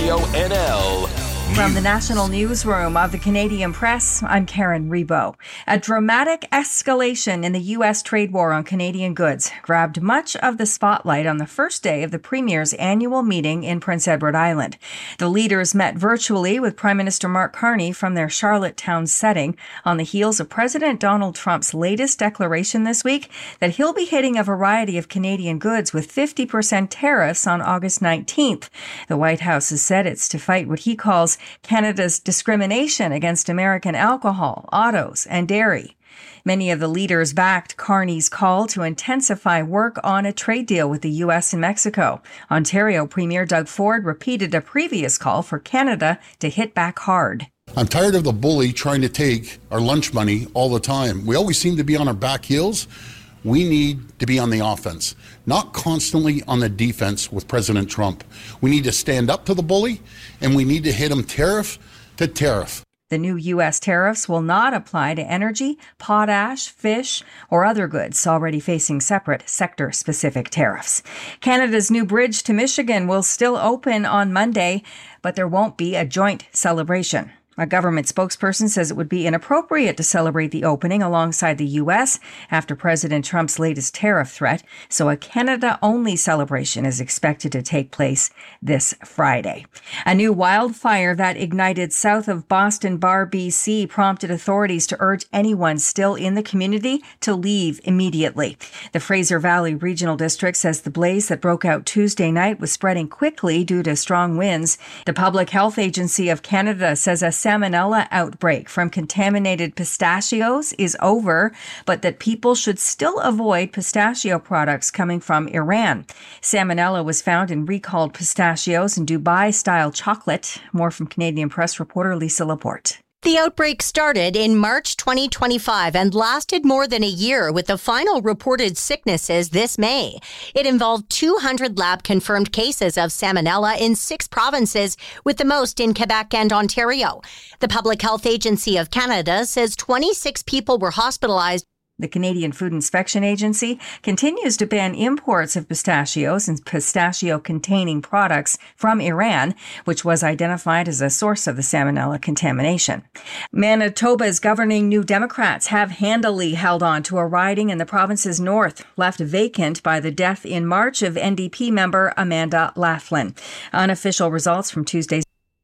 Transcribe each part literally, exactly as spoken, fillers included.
Radio N L. From the National Newsroom of the Canadian Press, I'm Karen Rebo. A dramatic escalation in the U S trade war on Canadian goods grabbed much of the spotlight on the first day of the Premier's annual meeting in Prince Edward Island. The leaders met virtually with Prime Minister Mark Carney from their Charlottetown setting on the heels of President Donald Trump's latest declaration this week that he'll be hitting a variety of Canadian goods with fifty percent tariffs on August nineteenth. The White House has said it's to fight what he calls Canada's discrimination against American alcohol, autos, and dairy. Many of the leaders backed Carney's call to intensify work on a trade deal with the U S and Mexico. Ontario Premier Doug Ford repeated a previous call for Canada to hit back hard. I'm tired of the bully trying to take our lunch money all the time. We always seem to be on our back heels. We need to be on the offense, not constantly on the defense with President Trump. We need to stand up to the bully, and we need to hit him tariff to tariff. The new U S tariffs will not apply to energy, potash, fish, or other goods already facing separate sector-specific tariffs. Canada's new bridge to Michigan will still open on Monday, but there won't be a joint celebration. A government spokesperson says it would be inappropriate to celebrate the opening alongside the U S after President Trump's latest tariff threat, so a Canada-only celebration is expected to take place this Friday. A new wildfire that ignited south of Boston Bar, B C, prompted authorities to urge anyone still in the community to leave immediately. The Fraser Valley Regional District says the blaze that broke out Tuesday night was spreading quickly due to strong winds. The Public Health Agency of Canada says a Salmonella outbreak from contaminated pistachios is over, but that people should still avoid pistachio products coming from Iran. Salmonella was found in recalled pistachios and Dubai-style chocolate. More from Canadian Press reporter Lisa Laporte. The outbreak started in March twenty twenty-five and lasted more than a year, with the final reported sicknesses this May. It involved two hundred lab-confirmed cases of Salmonella in six provinces, with the most in Quebec and Ontario. The Public Health Agency of Canada says twenty-six people were hospitalized. The Canadian Food Inspection Agency continues to ban imports of pistachios and pistachio-containing products from Iran, which was identified as a source of the Salmonella contamination. Manitoba's governing New Democrats have handily held on to a riding in the province's north, left vacant by the death in March of N D P member Amanda Laughlin. Unofficial results from Tuesday's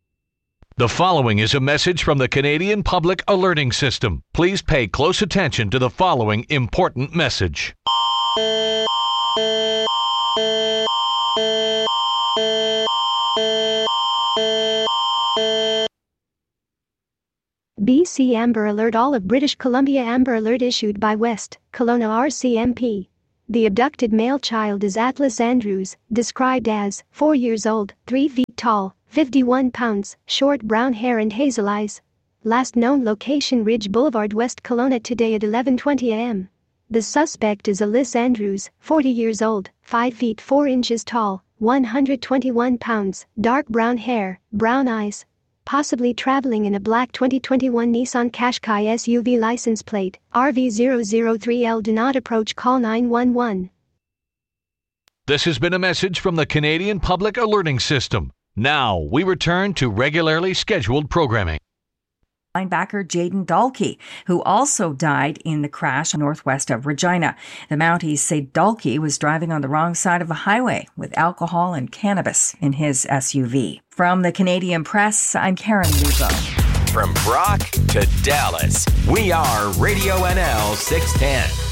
The following is a message from the Canadian Public Alerting System. Please pay close attention to the following important message. B C Amber Alert. All of British Columbia Amber Alert issued by West Kelowna R C M P. The abducted male child is Atlas Andrews, described as four years old, three feet tall, fifty-one pounds, short brown hair and hazel eyes. Last known location Ridge Boulevard, West Kelowna, today at eleven twenty a.m. The suspect is Alyssa Andrews, forty years old, five feet four inches tall, one hundred twenty-one pounds, dark brown hair, brown eyes. Possibly traveling in a black twenty twenty-one Nissan Qashqai S U V license plate, R V zero zero three L. Do not approach. Call nine one one. This has been a message from the Canadian Public Alerting System. Now, we return to regularly scheduled programming. Linebacker Jayden Dalkey, who also died in the crash northwest of Regina. The Mounties say Dalkey was driving on the wrong side of a highway with alcohol and cannabis in his S U V. From the Canadian Press, I'm Karen Lugo. From Brock to Dallas, we are Radio N L six ten.